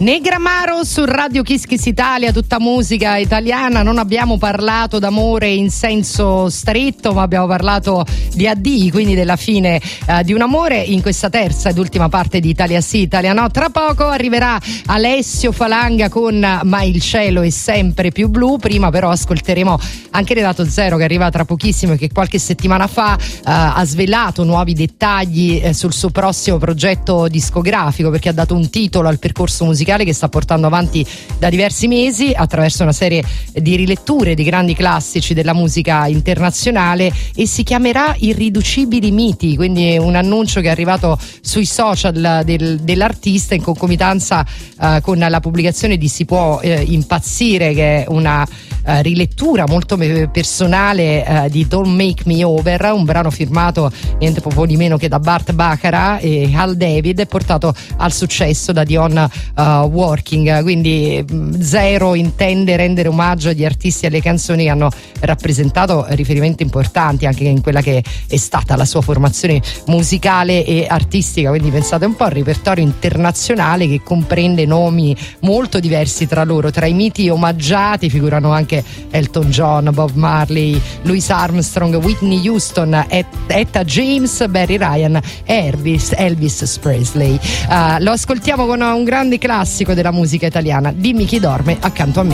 Negramaro su Radio Kiss Kiss Italia, tutta musica italiana. Non abbiamo parlato d'amore in senso stretto, ma abbiamo parlato di addii, quindi della fine di un amore in questa terza ed ultima parte di Italia Sì, Italia No. Tra poco arriverà Alessio Falanga con Ma il cielo è sempre più blu. Prima però ascolteremo anche Renato Zero, che arriva tra pochissimo e che qualche settimana fa ha svelato nuovi dettagli sul suo prossimo progetto discografico, perché ha dato un titolo al percorso musicale che sta portando avanti da diversi mesi attraverso una serie di riletture di grandi classici della musica internazionale, e si chiamerà Irriducibili Miti, quindi un annuncio che è arrivato sui social dell'artista in concomitanza con la pubblicazione di Si può impazzire, che è una rilettura molto personale di Don't Make Me Over, un brano firmato niente poco di meno che da Bart Bacharach e Hal David, e portato al successo da Dion Working. Quindi Zero intende rendere omaggio agli artisti e alle canzoni che hanno rappresentato riferimenti importanti anche in quella che è stata la sua formazione musicale e artistica. Quindi pensate un po' al repertorio internazionale, che comprende nomi molto diversi tra loro. Tra i miti omaggiati figurano anche Elton John, Bob Marley, Louis Armstrong, Whitney Houston, Etta James, Barry Ryan e Elvis Presley. Lo ascoltiamo con un grande classico della musica italiana, Dimmi chi dorme accanto a me.